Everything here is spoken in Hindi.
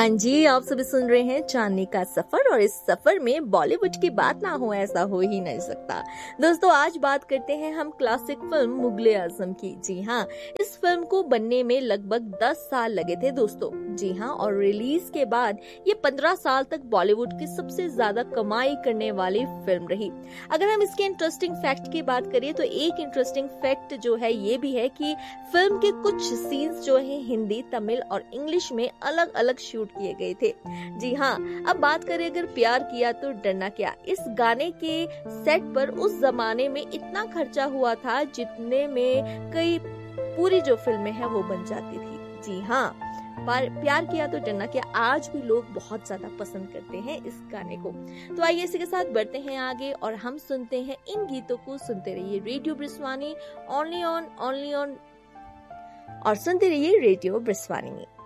हाँ जी, आप सभी सुन रहे हैं चांदनी का सफर और इस सफर में बॉलीवुड की बात ना हो ऐसा हो ही नहीं सकता। दोस्तों आज बात करते हैं हम क्लासिक फिल्म मुगले आजम की। जी हाँ, इस फिल्म को बनने में लगभग 10 साल लगे थे दोस्तों। जी हाँ, और रिलीज के बाद ये 15 साल तक बॉलीवुड की सबसे ज्यादा कमाई करने वाली फिल्म रही। अगर हम इसके इंटरेस्टिंग फैक्ट की बात करें तो एक इंटरेस्टिंग फैक्ट जो है ये भी है कि फिल्म के कुछ सीन्स जो है हिंदी, तमिल और इंग्लिश में अलग अलग शूट किए गए थे। जी हाँ, अब बात करें अगर प्यार किया तो डरना क्या, इस गाने के सेट पर उस जमाने में इतना खर्चा हुआ था जितने में कई पूरी जो फिल्में हैं वो बन जाती थी। जी हाँ, प्यार किया तो डरना क्या आज भी लोग बहुत ज्यादा पसंद करते हैं इस गाने को। तो आइए इसी के साथ बढ़ते हैं आगे और हम सुनते हैं इन गीतों को। सुनते रहिए रेडियो ब्रिस्वानी, ओनली ऑन और सुनते रहिए रेडियो ब्रिस्वानी।